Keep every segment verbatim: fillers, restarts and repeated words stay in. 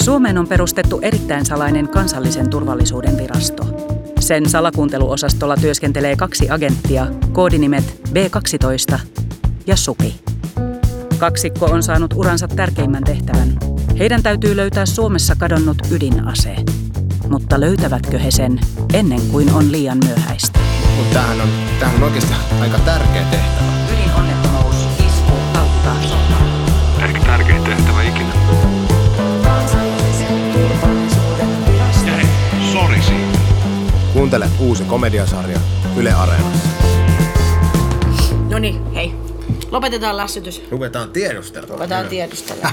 Suomeen on perustettu erittäin salainen kansallisen turvallisuuden virasto. Sen salakuunteluosastolla työskentelee kaksi agenttia, koodinimet B kaksitoista ja Supi. Kaksikko on saanut uransa tärkeimmän tehtävän. Heidän täytyy löytää Suomessa kadonnut ydinase. Mutta löytävätkö he sen ennen kuin on liian myöhäistä? Mutta tämähän on, tämähän on oikeasti aika tärkeä tehtävä. Ydinonnettomuus, isku, auttaa sotaa. Ehkä tärkein tehtävä ikinä. Kansallisen turvallisuuden virasto. Hei, sori siitä. Kuuntele uusi komediasarja Yle Areenassa. Noniin, hei. Lopetetaan lässytys. Ruvetaan tiedustella. Ruvetaan tiedustella.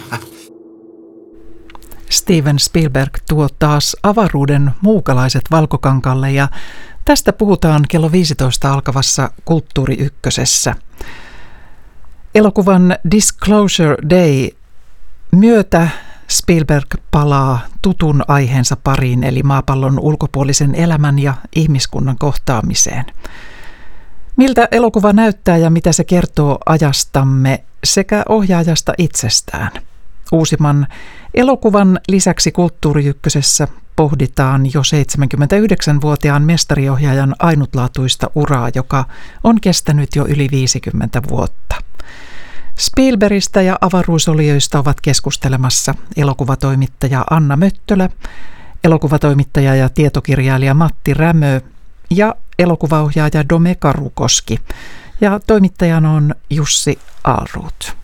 Steven Spielberg tuo taas avaruuden muukalaiset valkokankalle ja tästä puhutaan kello viisitoista alkavassa Kulttuuri Ykkösessä. Elokuvan Disclosure Day myötä Spielberg palaa tutun aiheensa pariin eli maapallon ulkopuolisen elämän ja ihmiskunnan kohtaamiseen. Miltä elokuva näyttää ja mitä se kertoo ajastamme sekä ohjaajasta itsestään? Uusimman elokuvan lisäksi Kulttuuri Ykkösessä pohditaan jo seitsemänkymmentäyhdeksänvuotiaan mestariohjaajan ainutlaatuista uraa, joka on kestänyt jo yli viisikymmentä vuotta. Spielbergistä ja avaruusolioista ovat keskustelemassa elokuvatoimittaja Anna Möttölä, elokuvatoimittaja ja tietokirjailija Matti Rämö ja elokuvaohjaaja Dome Karukoski. Ja toimittajana on Jussi Ahlroth.